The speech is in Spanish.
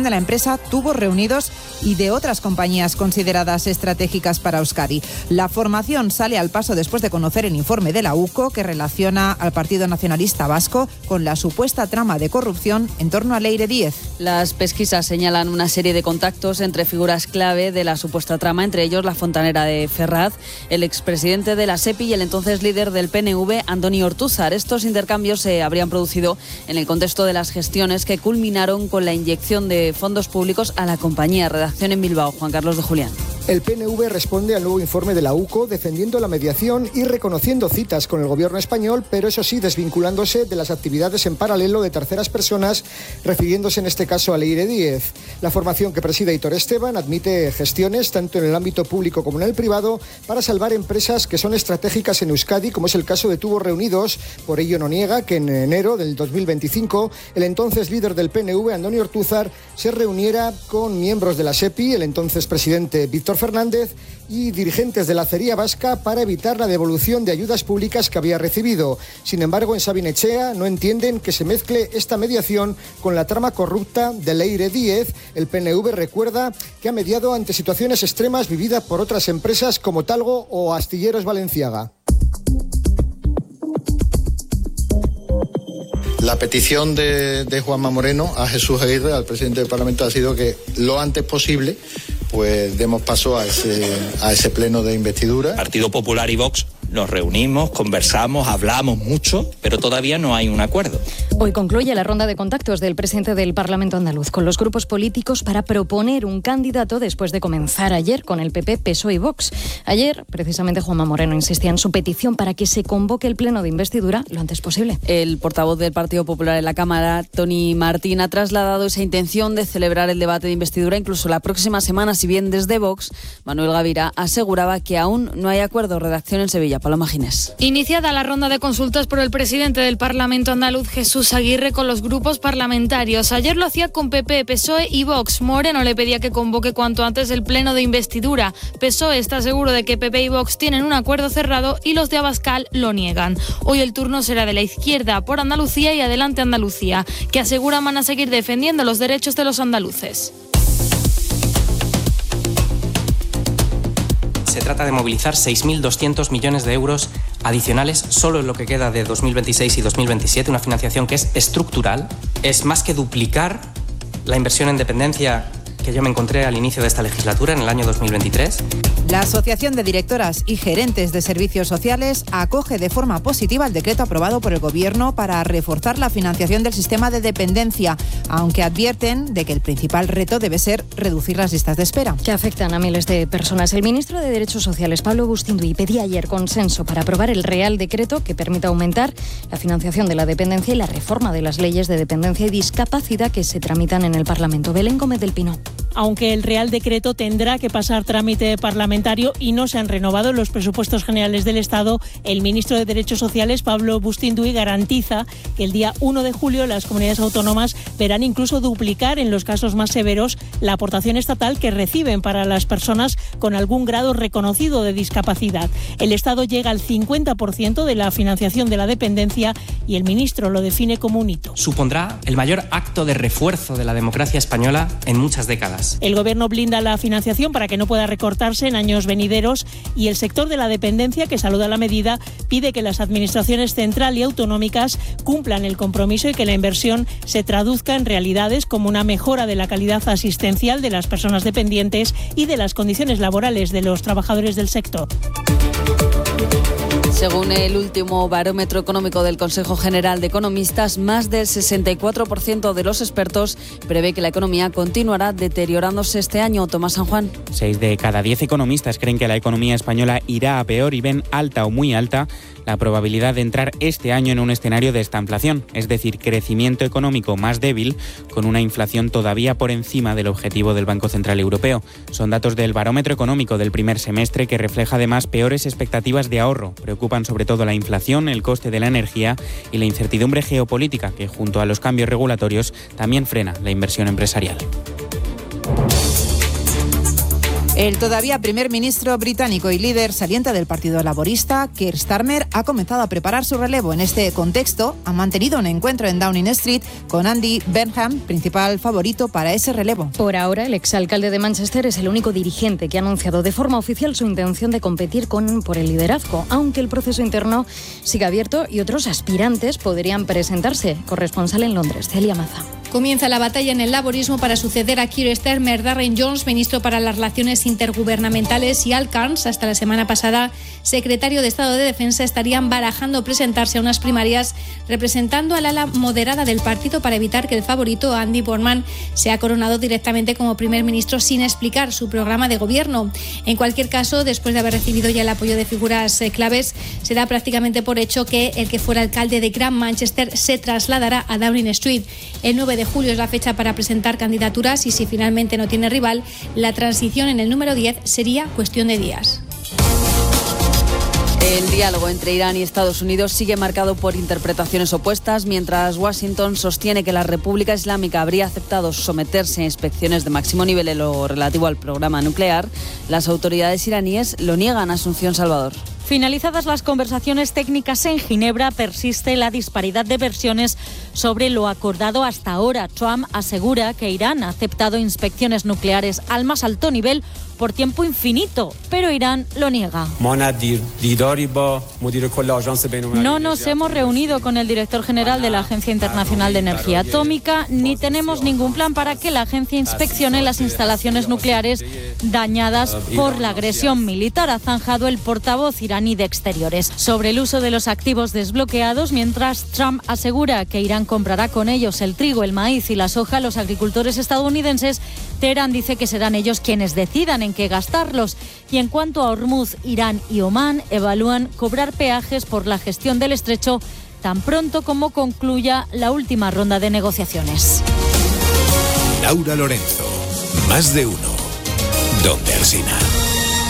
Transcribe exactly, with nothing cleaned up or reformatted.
de la empresa Tubos Reunidos y de otras compañías consideradas estratégicas para Euskadi. La formación sale al paso después de conocer el informe de la U C O que relaciona al Partido Nacionalista Vasco con la supuesta trama de corrupción en torno a Leire Díez. Las pesquisas señalan una serie de contactos entre figuras clave de la supuesta trama, entre ellos la fontanera de Ferraz, el expresidente de la SEPI y el entonces líder del P N V, Andoni Ortúzar. Estos intercambios se habrían producido en el contexto de las gestiones que culminaron con la inyección de fondos públicos a la compañía. Redacción en Bilbao, Juan Carlos de Julián. El P N V responde al nuevo informe de la U C O defendiendo la mediación y reconociendo citas con el gobierno español, pero eso sí desvinculándose de las actividades en paralelo de terceras personas, refiriéndose en este caso a Leire Díez. La formación que preside Aitor Esteban admite gestiones tanto en el ámbito público como en el privado para salvar empresas que son estratégicas en Euskadi, como es el caso de Tubos Reunidos. Por ello no niega que en enero del dos mil veinticinco el entonces líder del P N V, Andoni Ortúzar, se reuniera con miembros de la SEPI, el entonces presidente Víctor Fernández y dirigentes de la acería vasca para evitar la devolución de ayudas públicas que había recibido. Sin embargo, en Sabin Etxea no entienden que se mezcle esta mediación con la trama corrupta de Leire Díez. El P N V recuerda que ha mediado ante situaciones extremas vividas por otras empresas como Talgo o Astilleros Balenciaga. La petición de, de Juanma Moreno a Jesús Aguirre, al presidente del Parlamento, ha sido que lo antes posible pues demos paso a ese, a ese pleno de investidura. Partido Popular y Vox nos reunimos, conversamos, hablamos mucho, pero todavía no hay un acuerdo. Hoy concluye la ronda de contactos del presidente del Parlamento andaluz con los grupos políticos para proponer un candidato después de comenzar ayer con el P P, P S O E y Vox. Ayer, precisamente, Juanma Moreno insistía en su petición para que se convoque el pleno de investidura lo antes posible. El portavoz del Partido Popular en la Cámara, Toni Martín, ha trasladado esa intención de celebrar el debate de investidura incluso la próxima semana, si bien desde Vox, Manuel Gavira aseguraba que aún no hay acuerdo. Redacción en Sevilla. Paloma Ginés. Iniciada la ronda de consultas por el presidente del Parlamento andaluz, Jesús Aguirre, con los grupos parlamentarios. Ayer lo hacía con P P, P S O E y Vox. Moreno le pedía que convoque cuanto antes el pleno de investidura. P S O E está seguro de que P P y Vox tienen un acuerdo cerrado y los de Abascal lo niegan. Hoy el turno será de la izquierda, por Andalucía y Adelante Andalucía, que aseguran van a seguir defendiendo los derechos de los andaluces. Se trata de movilizar seis mil doscientos millones de euros adicionales solo en lo que queda de dos mil veintiséis y dos mil veintisiete, una financiación que es estructural, es más que duplicar la inversión en dependencia que yo me encontré al inicio de esta legislatura, en el año dos mil veintitrés. La Asociación de Directoras y Gerentes de Servicios Sociales acoge de forma positiva el decreto aprobado por el Gobierno para reforzar la financiación del sistema de dependencia, aunque advierten de que el principal reto debe ser reducir las listas de espera. Que afectan a miles de personas. El ministro de Derechos Sociales, Pablo Bustinduy, pedía ayer consenso para aprobar el Real Decreto que permita aumentar la financiación de la dependencia y la reforma de las leyes de dependencia y discapacidad que se tramitan en el Parlamento. Belén Gómez del Pino. Aunque el Real Decreto tendrá que pasar trámite parlamentario y no se han renovado los presupuestos generales del Estado, el ministro de Derechos Sociales, Pablo Bustinduy, garantiza que el día uno de julio las comunidades autónomas verán incluso duplicar, en los casos más severos, la aportación estatal que reciben para las personas con algún grado reconocido de discapacidad. El Estado llega al cincuenta por ciento de la financiación de la dependencia y el ministro lo define como un hito. Supondrá el mayor acto de refuerzo de la democracia española en muchas décadas. El Gobierno blinda la financiación para que no pueda recortarse en años venideros y el sector de la dependencia, que saluda la medida, pide que las administraciones central y autonómicas cumplan el compromiso y que la inversión se traduzca en realidades como una mejora de la calidad asistencial de las personas dependientes y de las condiciones laborales de los trabajadores del sector. Según el último barómetro económico del Consejo General de Economistas, más del sesenta y cuatro por ciento de los expertos prevé que la economía continuará deteriorándose este año. Tomás San Juan. Seis de cada diez economistas creen que la economía española irá a peor y ven alta o muy alta la probabilidad de entrar este año en un escenario de estanflación, es decir, crecimiento económico más débil, con una inflación todavía por encima del objetivo del Banco Central Europeo. Son datos del barómetro económico del primer semestre que refleja además peores expectativas de ahorro. Preocupan sobre todo la inflación, el coste de la energía y la incertidumbre geopolítica, que junto a los cambios regulatorios también frena la inversión empresarial. El todavía primer ministro británico y líder saliente del Partido Laborista, Keir Starmer, ha comenzado a preparar su relevo. En este contexto, ha mantenido un encuentro en Downing Street con Andy Burnham, principal favorito para ese relevo. Por ahora, el exalcalde de Manchester es el único dirigente que ha anunciado de forma oficial su intención de competir con, por el liderazgo, aunque el proceso interno sigue abierto y otros aspirantes podrían presentarse. Corresponsal en Londres, Celia Maza. Comienza la batalla en el laborismo para suceder a Keir Starmer. Darren Jones, ministro para las Relaciones Intergubernamentales, y Al Cairns, hasta la semana pasada secretario de Estado de Defensa, estarían barajando presentarse a unas primarias representando al ala moderada del partido para evitar que el favorito, Andy Burnham, sea coronado directamente como primer ministro sin explicar su programa de gobierno. En cualquier caso, después de haber recibido ya el apoyo de figuras eh, claves, se da prácticamente por hecho que el que fuera alcalde de Gran Manchester se trasladará a Downing Street. El nueve de julio es la fecha para presentar candidaturas y si finalmente no tiene rival, la transición en el número diez sería cuestión de días. El diálogo entre Irán y Estados Unidos sigue marcado por interpretaciones opuestas, mientras Washington sostiene que la República Islámica habría aceptado someterse a inspecciones de máximo nivel en lo relativo al programa nuclear. Las autoridades iraníes lo niegan. Asunción Salvador. Finalizadas las conversaciones técnicas en Ginebra, persiste la disparidad de versiones sobre lo acordado hasta ahora. Trump asegura que Irán ha aceptado inspecciones nucleares al más alto nivel por tiempo infinito, pero Irán lo niega. No nos hemos reunido con el director general de la Agencia Internacional de Energía Atómica, ni tenemos ningún plan para que la agencia inspeccione las instalaciones nucleares dañadas por la agresión militar, ha zanjado el portavoz iraní de Exteriores. Sobre el uso de los activos desbloqueados, mientras Trump asegura que Irán comprará con ellos el trigo, el maíz y la soja, los agricultores estadounidenses, Teherán dice que serán ellos quienes decidan en qué gastarlos. Y en cuanto a Hormuz, Irán y Omán evalúan cobrar peajes por la gestión del estrecho tan pronto como concluya la última ronda de negociaciones. Laura Lorenzo, más de uno, donde Alsina.